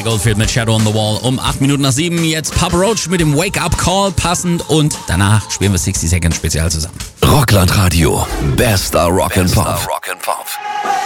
Ellie Goldfield mit Shadow on the Wall. Um 8 Minuten nach 7 jetzt Papa Roach mit dem Wake-up Call passend und danach spielen wir 60 Second Spezial zusammen. Rockland Radio, bester Rock and Pop.